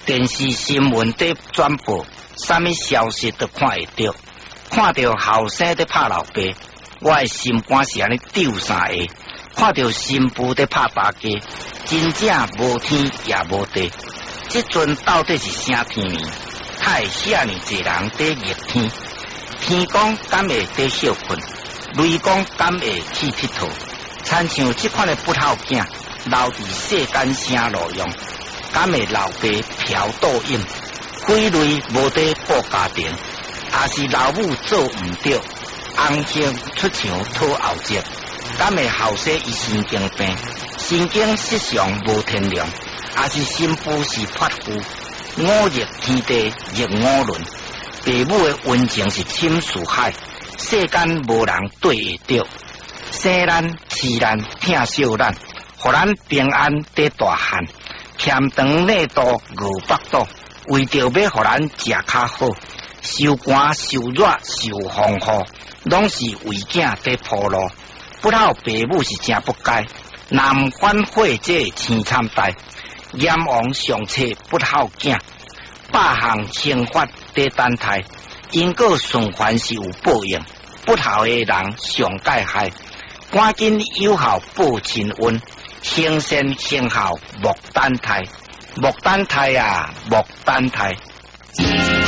电视新闻在转播，啥物消息都看会到。看到后生在拍老爸，我的心肝是安尼丢三下。看到新妇在拍大家，真正无天也无地。这阵到底是啥天呢？太遐尼济人在热天，天公敢会在休困，雷公敢会去佚佗。参像这款的不好囝，留伫世间啥路用？敢会老爸嫖赌饮，亏累无得顾家庭，也是老母做唔对，翁兄出墙讨后接，敢会后生伊神经病，神经失常无天良，也是新妇是泼妇，五逆天地逆五伦，父母的温情是深似海，世间无人对会着，生咱饲咱疼惜咱，互咱平安得大汉。欠长内度500度，为着要互咱食较好，受寒受热受风雨，拢是为囝在铺路。不孝父母是真不该，南反悔这青惨代，阎王上册不孝囝，100项惩罚在等待，因果循环是有报应，不孝的人上界害，赶紧有效报亲恩。行善行孝莫等待，莫等待啊，莫等待。